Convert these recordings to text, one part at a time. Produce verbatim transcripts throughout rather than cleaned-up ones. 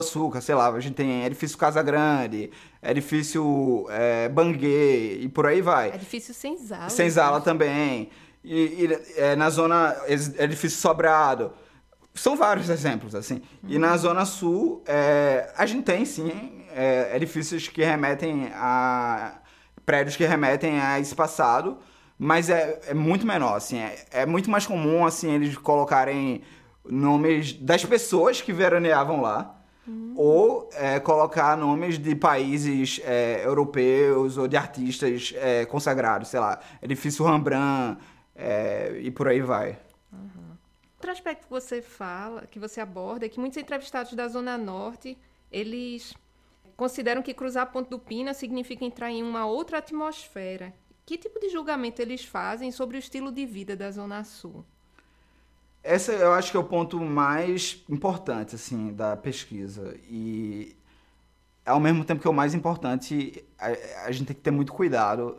Açúcar, sei lá, a gente tem Edifício Casa Grande, Edifício é, Banguê e por aí vai. Edifício Senzala. Senzala também. E, e é, na zona Edifício Sobrado. São vários exemplos, assim. Uhum. E na Zona Sul, é, a gente tem, sim, é, edifícios que remetem a... prédios que remetem a esse passado, mas é, é muito menor, assim. É, é muito mais comum, assim, eles colocarem nomes das pessoas que veraneavam lá, uhum. ou é, colocar nomes de países é, europeus ou de artistas é, consagrados, sei lá, Edifício Rembrandt, é, e por aí vai. Uhum. Outro aspecto que você fala, que você aborda, é que muitos entrevistados da Zona Norte, eles consideram que cruzar a Ponte do Pina significa entrar em uma outra atmosfera. Que tipo de julgamento eles fazem sobre o estilo de vida da Zona Sul? Esse eu acho que é o ponto mais importante, assim, da pesquisa. E, ao mesmo tempo que é o mais importante, a, a gente tem que ter muito cuidado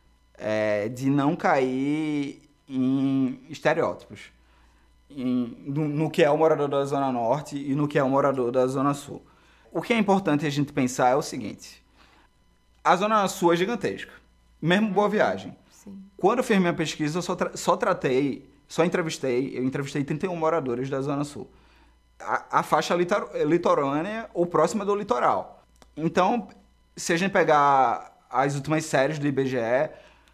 é, de não cair em estereótipos. Em, no, no que é o morador da Zona Norte e no que é o morador da Zona Sul. O que é importante a gente pensar é o seguinte. A Zona Sul é gigantesca. Mesmo Boa Viagem. Sim. Quando eu fiz minha pesquisa, eu só, tra- só tratei, só entrevistei, eu entrevistei trinta e um moradores da Zona Sul. A, a faixa litor, litorânea ou próxima do litoral. Então, se a gente pegar as últimas séries do I B G E,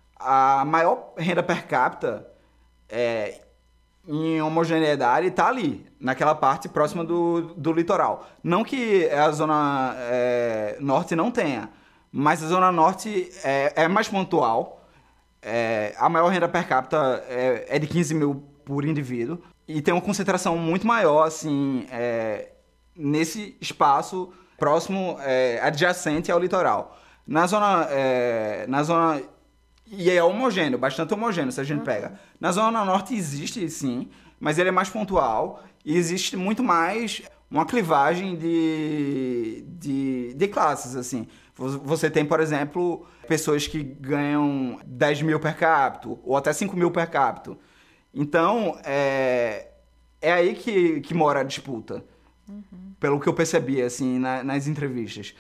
a maior renda per capita é, em homogeneidade está ali, naquela parte próxima do, do litoral. Não que a Zona é, Norte não tenha, mas a Zona Norte é, é mais pontual. É, a maior renda per capita é, é de quinze mil por indivíduo. E tem uma concentração muito maior, assim, é, nesse espaço próximo, é, adjacente ao litoral. Na zona... É, na zona e é homogêneo, bastante homogêneo, se a gente pega. Na Zona Norte existe, sim, mas ele é mais pontual e existe muito mais uma clivagem de, de, de classes, assim. Você tem, por exemplo, pessoas que ganham dez mil per capita ou até cinco mil per capita. Então, é, é aí que, que mora a disputa, uhum. Pelo que eu percebi, assim, na, nas entrevistas.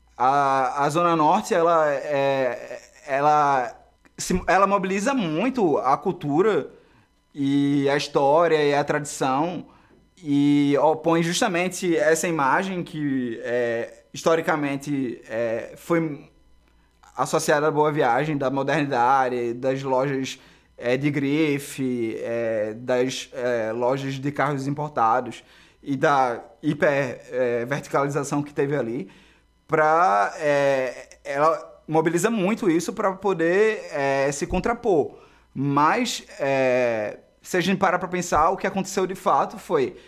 A, a Zona Norte, ela é... Ela, ela mobiliza muito a cultura e a história e a tradição e opõe justamente essa imagem que é, historicamente é, foi associada à Boa Viagem, da modernidade, das lojas é, de grife, é, das é, lojas de carros importados e da hiper é, verticalização que teve ali, para é, ela mobiliza muito isso para poder é, se contrapor. Mas, é, se a gente parar para pensar, o que aconteceu de fato foi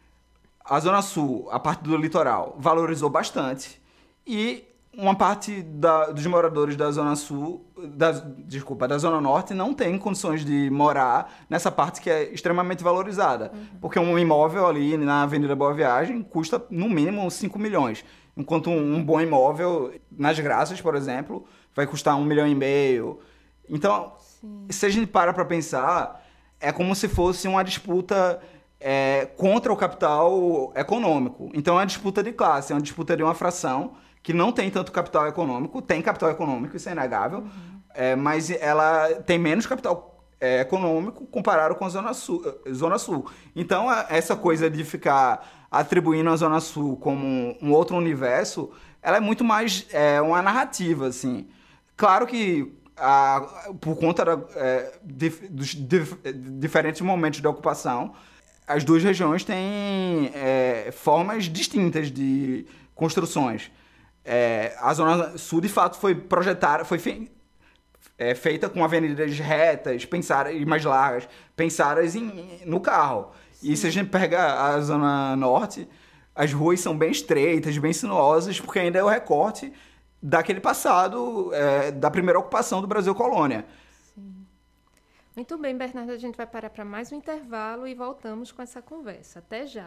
a Zona Sul, a parte do litoral, valorizou bastante e uma parte da, dos moradores da Zona Sul, da, desculpa, da Zona Norte não tem condições de morar nessa parte que é extremamente valorizada. Uhum. Porque um imóvel ali na Avenida Boa Viagem custa no mínimo cinco milhões. Enquanto um, um bom imóvel nas Graças, por exemplo, vai custar um milhão e meio. Então, sim, se a gente para para pensar, é como se fosse uma disputa é, contra o capital econômico. Então, é uma disputa de classe, é uma disputa de uma fração que não tem tanto capital econômico, tem capital econômico, isso é inegável, uhum. é, mas ela tem menos capital é, econômico comparado com a Zona Sul, Zona Sul. Então, essa coisa de ficar atribuindo a Zona Sul como um outro universo, ela é muito mais é, uma narrativa, assim. Claro que, a, por conta da, é, de, dos dif, diferentes momentos de ocupação, as duas regiões têm é, formas distintas de construções. É, a Zona Sul, de fato, foi projetada, foi fe, é, feita com avenidas retas, pensadas, e mais largas, pensadas em, no carro. Sim. E se a gente pega a Zona Norte, as ruas são bem estreitas, bem sinuosas, porque ainda é o recorte daquele passado, é, da primeira ocupação do Brasil colônia. Sim. Muito bem, Bernardo, a gente vai parar para mais um intervalo e voltamos com essa conversa. Até já.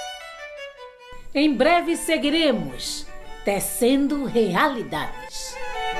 Em breve seguiremos tecendo realidades.